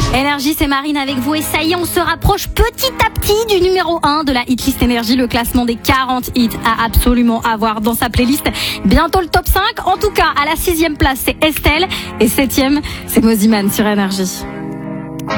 Énergie, c'est Marine avec vous et ça y est, on se rapproche petit à petit du numéro 1 de la hitlist Énergie, le classement des 40 hits à absolument avoir dans sa playlist. Bientôt le top 5, en tout cas à la 6e place c'est Estelle et 7e c'est Moziman sur Énergie.